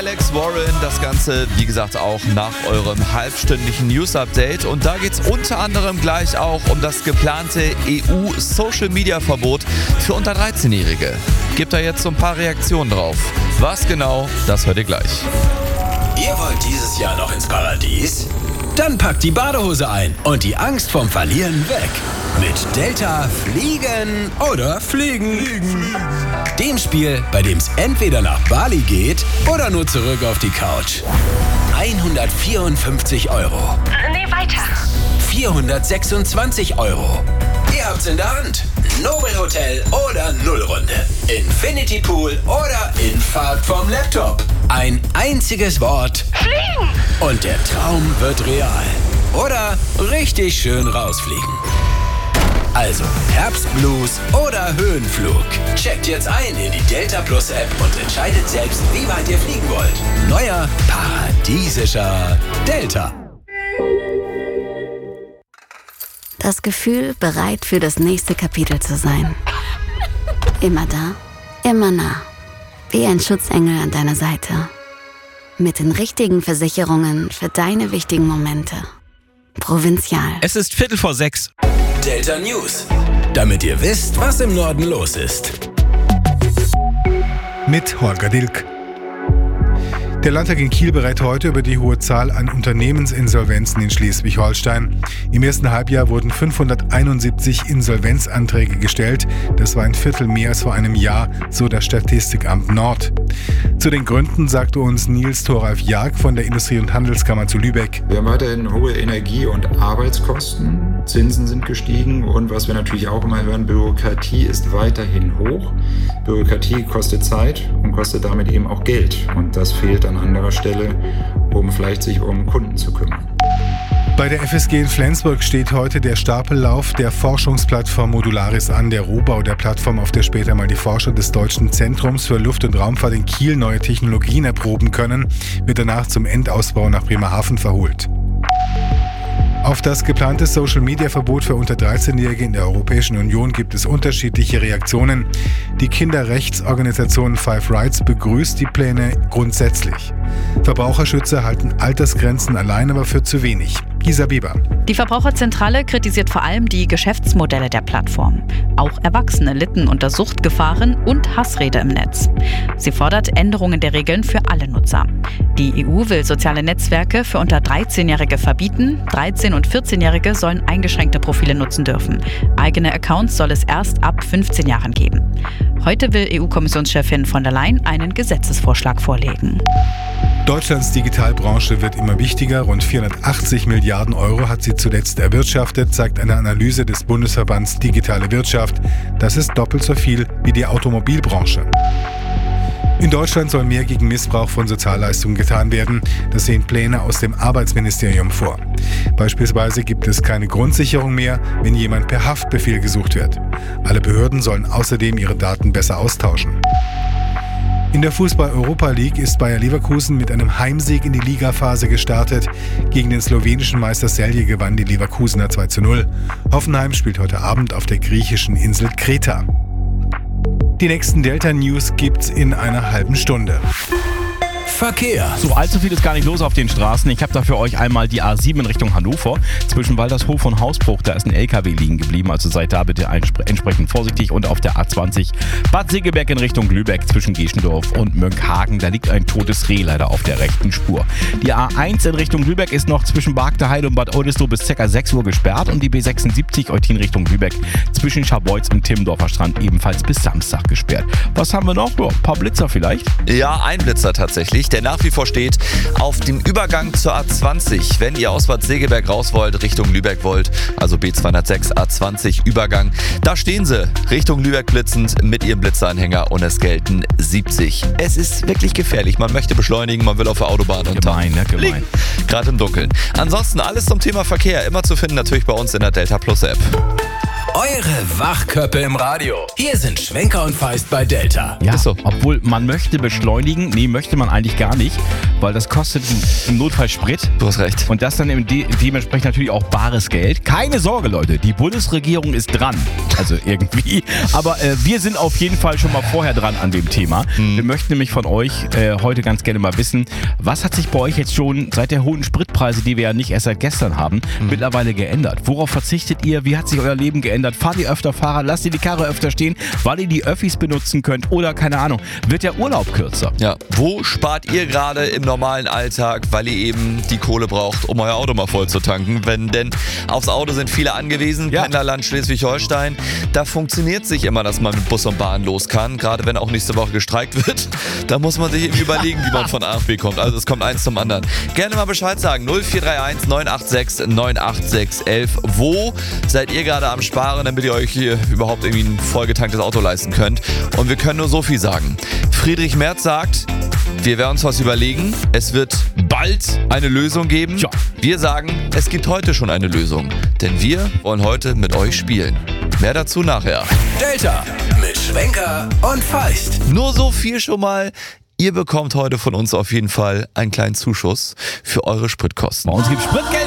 Alex Warren. Das Ganze, wie gesagt, auch nach eurem halbstündlichen News-Update. Und da geht es unter anderem gleich auch um das geplante EU-Social-Media-Verbot für unter 13-Jährige. Gebt da jetzt so ein paar Reaktionen drauf. Was genau, das hört ihr gleich. Ihr wollt dieses Jahr noch ins Paradies? Dann packt die Badehose ein und die Angst vom Verlieren weg. Mit Delta fliegen oder fliegen. Dem Spiel, bei dem es entweder nach Bali geht oder nur zurück auf die Couch. 154 €. Nee, weiter. 426 €. Ihr habt's in der Hand. Nobel Hotel oder Nullrunde. Infinity Pool oder Infahrt vom Laptop. Ein einziges Wort. Fliegen! Und der Traum wird real. Oder richtig schön rausfliegen. Also Herbstblues oder Höhenflug. Checkt jetzt ein in die Delta Plus App und entscheidet selbst, wie weit ihr fliegen wollt. Neuer paradiesischer Delta. Das Gefühl, bereit für das nächste Kapitel zu sein. Immer da, immer nah. Wie ein Schutzengel an deiner Seite. Mit den richtigen Versicherungen für deine wichtigen Momente. Provinzial. Es ist 5:45. Delta News. Damit ihr wisst, was im Norden los ist. Mit Holger Dilk. Der Landtag in Kiel berät heute über die hohe Zahl an Unternehmensinsolvenzen in Schleswig-Holstein. Im ersten Halbjahr wurden 571 Insolvenzanträge gestellt. Das war ein Viertel mehr als vor einem Jahr, so das Statistikamt Nord. Zu den Gründen sagte uns Nils Thoralf Jag von der Industrie- und Handelskammer zu Lübeck. Wir haben weiterhin hohe Energie- und Arbeitskosten. Zinsen sind gestiegen und was wir natürlich auch immer hören, Bürokratie ist weiterhin hoch. Bürokratie kostet Zeit und kostet damit eben auch Geld. Und das fehlt an anderer Stelle, um vielleicht sich um Kunden zu kümmern. Bei der FSG in Flensburg steht heute der Stapellauf der Forschungsplattform Modularis an. Der Rohbau der Plattform, auf der später mal die Forscher des Deutschen Zentrums für Luft- und Raumfahrt in Kiel neue Technologien erproben können, wird danach zum Endausbau nach Bremerhaven verholt. Auf das geplante Social-Media-Verbot für unter 13-Jährige in der Europäischen Union gibt es unterschiedliche Reaktionen. Die Kinderrechtsorganisation Five Rights begrüßt die Pläne grundsätzlich. Verbraucherschützer halten Altersgrenzen allein aber für zu wenig. Gisa Bieber. Die Verbraucherzentrale kritisiert vor allem die Geschäftsmodelle der Plattform. Auch Erwachsene litten unter Suchtgefahren und Hassrede im Netz. Sie fordert Änderungen der Regeln für alle Nutzer. Die EU will soziale Netzwerke für unter 13-Jährige verbieten. 13- und 14-Jährige sollen eingeschränkte Profile nutzen dürfen. Eigene Accounts soll es erst ab 15 Jahren geben. Heute will EU-Kommissionschefin von der Leyen einen Gesetzesvorschlag vorlegen. Deutschlands Digitalbranche wird immer wichtiger. Rund 480 Milliarden € hat sie zuletzt erwirtschaftet, zeigt eine Analyse des Bundesverbands Digitale Wirtschaft. Das ist doppelt so viel wie die Automobilbranche. In Deutschland soll mehr gegen Missbrauch von Sozialleistungen getan werden. Das sehen Pläne aus dem Arbeitsministerium vor. Beispielsweise gibt es keine Grundsicherung mehr, wenn jemand per Haftbefehl gesucht wird. Alle Behörden sollen außerdem ihre Daten besser austauschen. In der Fußball-Europa League ist Bayer Leverkusen mit einem Heimsieg in die Ligaphase gestartet. Gegen den slowenischen Meister Celje gewann die Leverkusener 2:0. Hoffenheim spielt heute Abend auf der griechischen Insel Kreta. Die nächsten Delta-News gibt's in einer halben Stunde. Verkehr. So allzu viel ist gar nicht los auf den Straßen. Ich habe da für euch einmal die A7 in Richtung Hannover. Zwischen Waltershof und Hausbruch, da ist ein LKW liegen geblieben. Also seid da bitte entsprechend vorsichtig. Und auf der A20 Bad Segeberg in Richtung Lübeck zwischen Geschendorf und Mönckehagen. Da liegt ein totes Reh leider auf der rechten Spur. Die A1 in Richtung Lübeck ist noch zwischen Bargteheide und Bad Oldesloe bis ca. 6 Uhr gesperrt. Und die B76 Eutin Richtung Lübeck zwischen Scharbeutz und Timmendorfer Strand ebenfalls bis Samstag gesperrt. Was haben wir noch? Ja, ein paar Blitzer vielleicht? Ja, ein Blitzer tatsächlich, der nach wie vor steht auf dem Übergang zur A20. Wenn ihr aus Bad Segeberg raus wollt, Richtung Lübeck wollt, also B206 A20 Übergang, da stehen sie Richtung Lübeck blitzend mit ihrem Blitzeranhänger und es gelten 70. Es ist wirklich gefährlich. Man möchte beschleunigen, man will auf der Autobahn und Gemein. gerade im Dunkeln. Ansonsten alles zum Thema Verkehr immer zu finden natürlich bei uns in der Delta Plus App. Eure Wachköppe im Radio. Hier sind Schwenker und Feist bei Delta. Ja, Ist so. obwohl man möchte beschleunigen, nee, möchte man eigentlich gar nicht, weil das kostet im Notfall Sprit. Du hast recht. Und das dann dementsprechend natürlich auch bares Geld. Keine Sorge, Leute, die Bundesregierung ist dran. Also irgendwie. Aber wir sind auf jeden Fall schon mal vorher dran an dem Thema. Wir möchten nämlich von euch heute ganz gerne mal wissen, was hat sich bei euch jetzt schon seit der hohen Spritpreise, die wir ja nicht erst seit gestern haben, mittlerweile geändert? Worauf verzichtet ihr? Wie hat sich euer Leben geändert? Fahrt ihr öfter Fahrrad? Lasst ihr die Karre öfter stehen, weil ihr die Öffis benutzen könnt? Oder, keine Ahnung, wird der Urlaub kürzer? Ja, wo spart ihr gerade im normalen Alltag, weil ihr eben die Kohle braucht, um euer Auto mal voll zu tanken? Denn aufs Auto sind viele angewiesen, Ja. Pendlerland Schleswig-Holstein. Da funktioniert es nicht immer, dass man mit Bus und Bahn los kann, gerade wenn auch nächste Woche gestreikt wird. Da muss man sich eben überlegen, wie man von A nach B kommt. Also es kommt eins zum anderen. Gerne mal Bescheid sagen. 0431 986 98611. Wo seid ihr gerade am Sparen, damit ihr euch hier überhaupt irgendwie ein vollgetanktes Auto leisten könnt? Und wir können nur so viel sagen. Friedrich Merz sagt, wir werden uns was überlegen. Es wird bald eine Lösung geben. Ja. Wir sagen, es gibt heute schon eine Lösung. Denn wir wollen heute mit euch spielen. Mehr dazu nachher. Delta mit Schwenker und Feist. Nur so viel schon mal. Ihr bekommt heute von uns auf jeden Fall einen kleinen Zuschuss für eure Spritkosten. Bei uns gibt Spritgeld.